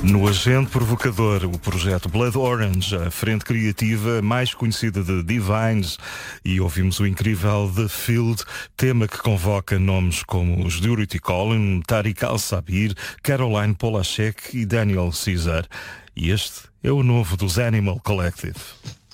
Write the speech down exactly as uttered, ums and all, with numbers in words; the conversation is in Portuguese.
No Agente Provocador, o projeto Blood Orange, a frente criativa mais conhecida de Divines, e ouvimos o incrível The Field, tema que convoca nomes como os Durity Collin, Tariq Al-Sabir, Caroline Polachek e Daniel Caesar. E este é o novo dos Animal Collective.